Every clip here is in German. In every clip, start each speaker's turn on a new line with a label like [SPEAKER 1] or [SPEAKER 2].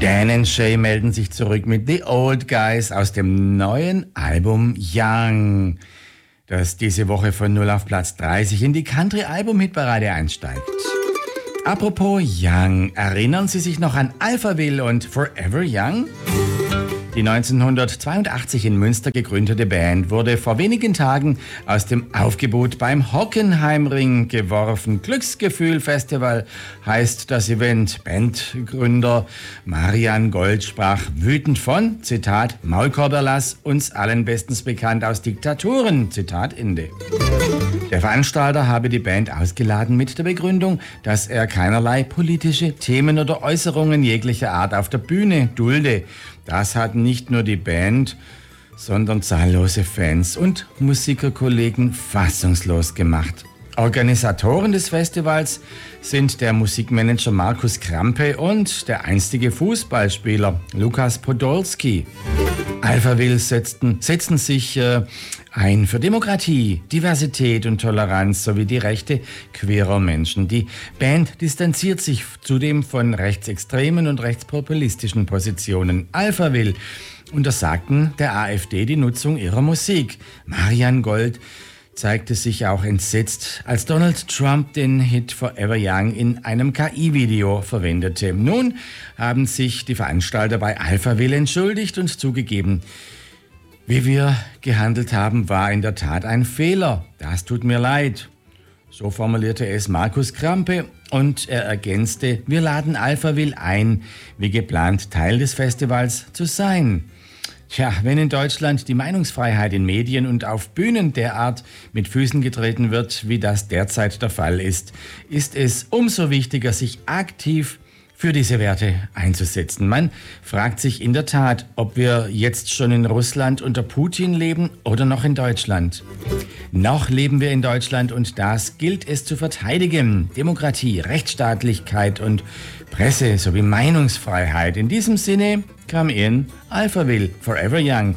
[SPEAKER 1] Dan und Shay melden sich zurück mit The Old Guys aus dem neuen Album Young, das diese Woche von 0 auf Platz 30 in die Country-Album-Hitparade einsteigt. Apropos Young, erinnern Sie sich noch an Alphaville und Forever Young? Die 1982 in Münster gegründete Band wurde vor wenigen Tagen aus dem Aufgebot beim Hockenheimring geworfen. Glücksgefühl-Festival heißt das Event. Bandgründer Marian Gold sprach wütend von, Zitat, Maulkorberlass, uns allen bestens bekannt aus Diktaturen, Zitat Ende. Der Veranstalter habe die Band ausgeladen mit der Begründung, dass er keinerlei politische Themen oder Äußerungen jeglicher Art auf der Bühne dulde. Das hat nicht nur die Band, sondern zahllose Fans und Musikerkollegen fassungslos gemacht. Organisatoren des Festivals sind der Musikmanager Markus Krampe und der einstige Fußballspieler Lukas Podolski. Alphaville setzen sich ein für Demokratie, Diversität und Toleranz sowie die Rechte queerer Menschen. Die Band distanziert sich zudem von rechtsextremen und rechtspopulistischen Positionen. Alphaville untersagten der AfD die Nutzung ihrer Musik. Marian Gold zeigte sich auch entsetzt, als Donald Trump den Hit Forever Young in einem KI-Video verwendete. Nun haben sich die Veranstalter bei Alphaville entschuldigt und zugegeben, wie wir gehandelt haben, war in der Tat ein Fehler. Das tut mir leid. So formulierte es Markus Krampe und er ergänzte, wir laden Alphaville ein, wie geplant Teil des Festivals zu sein. Tja, wenn in Deutschland die Meinungsfreiheit in Medien und auf Bühnen derart mit Füßen getreten wird, wie das derzeit der Fall ist, ist es umso wichtiger, sich aktiv für diese Werte einzusetzen. Man fragt sich in der Tat, ob wir jetzt schon in Russland unter Putin leben oder noch in Deutschland. Noch leben wir in Deutschland und das gilt es zu verteidigen. Demokratie, Rechtsstaatlichkeit und Presse sowie Meinungsfreiheit. In diesem Sinne come in Alphaville, Forever Young.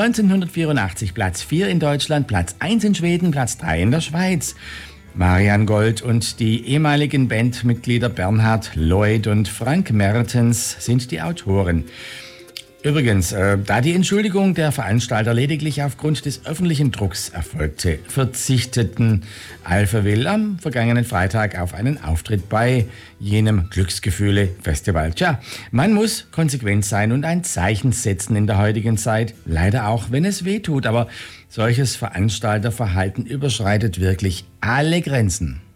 [SPEAKER 1] 1984 Platz 4 in Deutschland, Platz 1 in Schweden, Platz 3 in der Schweiz. Marian Gold und die ehemaligen Bandmitglieder Bernhard Lloyd und Frank Mertens sind die Autoren. Übrigens, da die Entschuldigung der Veranstalter lediglich aufgrund des öffentlichen Drucks erfolgte, verzichteten Alphaville am vergangenen Freitag auf einen Auftritt bei jenem Glücksgefühle-Festival. Tja, man muss konsequent sein und ein Zeichen setzen in der heutigen Zeit, leider auch, wenn es weh tut, aber solches Veranstalterverhalten überschreitet wirklich alle Grenzen.